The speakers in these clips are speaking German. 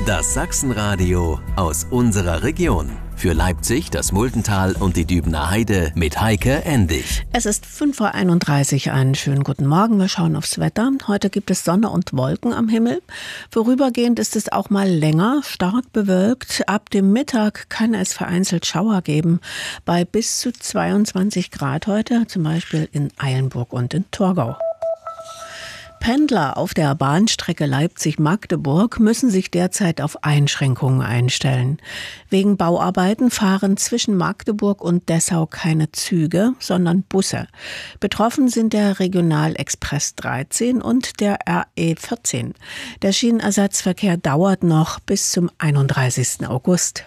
Das Sachsenradio aus unserer Region. Für Leipzig, das Muldental und die Dübener Heide mit Heike Endig. Es ist 5:31 Uhr. Einen schönen guten Morgen. Wir schauen aufs Wetter. Heute gibt es Sonne und Wolken am Himmel. Vorübergehend ist es auch mal länger, stark bewölkt. Ab dem Mittag kann es vereinzelt Schauer geben. Bei bis zu 22 Grad heute, zum Beispiel in Eilenburg und in Torgau. Pendler auf der Bahnstrecke Leipzig-Magdeburg müssen sich derzeit auf Einschränkungen einstellen. Wegen Bauarbeiten fahren zwischen Magdeburg und Dessau keine Züge, sondern Busse. Betroffen sind der Regionalexpress 13 und der RE 14. Der Schienenersatzverkehr dauert noch bis zum 31. August.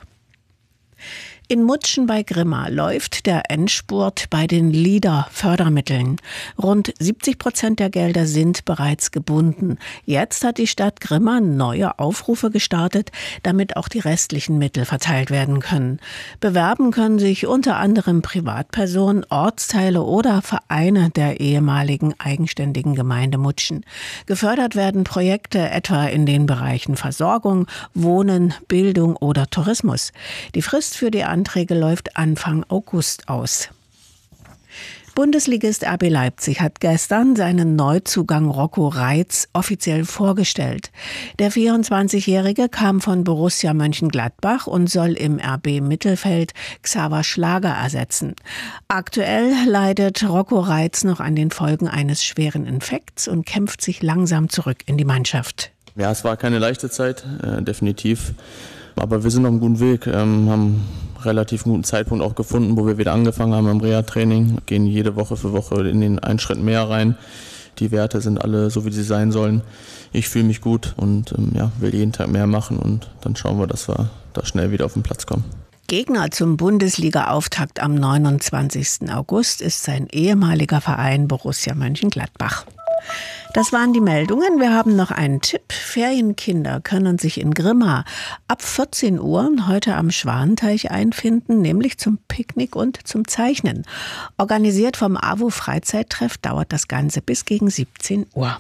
In Mutschen bei Grimma läuft der Endspurt bei den LEADER-Fördermitteln. Rund 70% der Gelder sind bereits gebunden. Jetzt hat die Stadt Grimma neue Aufrufe gestartet, damit auch die restlichen Mittel verteilt werden können. Bewerben können sich unter anderem Privatpersonen, Ortsteile oder Vereine der ehemaligen eigenständigen Gemeinde Mutschen. Gefördert werden Projekte etwa in den Bereichen Versorgung, Wohnen, Bildung oder Tourismus. Die Frist für die Anträge läuft Anfang August aus. Bundesligist RB Leipzig hat gestern seinen Neuzugang Rocco Reitz offiziell vorgestellt. Der 24-Jährige kam von Borussia Mönchengladbach und soll im RB-Mittelfeld Xaver Schlager ersetzen. Aktuell leidet Rocco Reitz noch an den Folgen eines schweren Infekts und kämpft sich langsam zurück in die Mannschaft. Ja, es war keine leichte Zeit, definitiv. Aber wir sind auf einem guten Weg, haben relativ guten Zeitpunkt auch gefunden, wo wir wieder angefangen haben im Reha-Training, gehen jede Woche für Woche in den einen Schritt mehr rein. Die Werte sind alle so, wie sie sein sollen. Ich fühle mich gut und will jeden Tag mehr machen und dann schauen wir, dass wir da schnell wieder auf den Platz kommen. Gegner zum Bundesliga-Auftakt am 29. August ist sein ehemaliger Verein Borussia Mönchengladbach. Das waren die Meldungen. Wir haben noch einen Tipp. Ferienkinder können sich in Grimma ab 14 Uhr heute am Schwanenteich einfinden, nämlich zum Picknick und zum Zeichnen. Organisiert vom AWO Freizeittreff dauert das Ganze bis gegen 17 Uhr.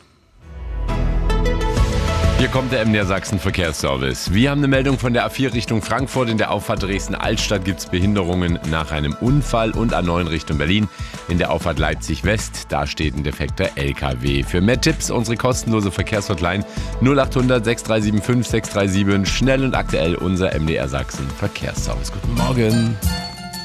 Hier kommt der MDR Sachsen Verkehrsservice. Wir haben eine Meldung von der A4 Richtung Frankfurt. In der Auffahrt Dresden-Altstadt gibt es Behinderungen nach einem Unfall und A9 Richtung Berlin. In der Auffahrt Leipzig-West, da steht ein defekter LKW. Für mehr Tipps unsere kostenlose Verkehrshotline 0800 6375 637. Schnell und aktuell unser MDR Sachsen Verkehrsservice. Guten Morgen.